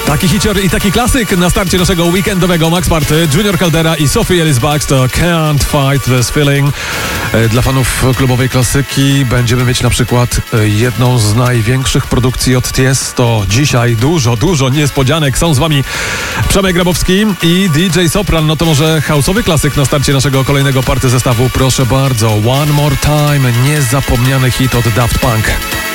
Taki hicior i taki klasyk na starcie naszego weekendowego Max Party. Junior Caldera i Sophie Ellis Baxx to Can't Fight This Feeling. Dla fanów klubowej klasyki będziemy mieć na przykład jedną z największych produkcji od Tiesto. Dzisiaj dużo niespodzianek. Są z wami Przemek Grabowski i DJ Sopran. No to może house'owy klasyk na starcie naszego kolejnego party zestawu. Proszę bardzo, One More Time, niezapomniany hit od Daft Punk.